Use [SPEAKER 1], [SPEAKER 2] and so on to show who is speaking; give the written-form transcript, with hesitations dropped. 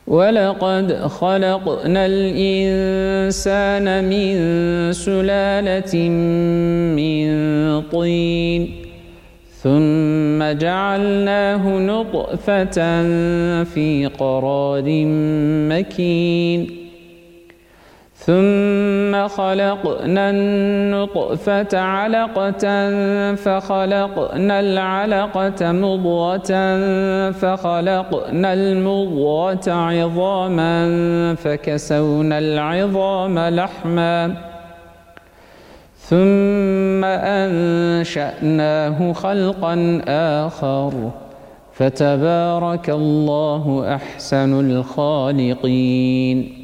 [SPEAKER 1] ولقد خلقنا الإنسان من سلالة من طين ثم جعلناه نطفة في قرار مكين ثم خلقنا النطفة علقة فخلقنا العلقة مضغة فخلقنا المضغة عظاما فكسونا العظام لحما ثم أنشأناه خلقا آخر فتبارك الله أحسن الخالقين.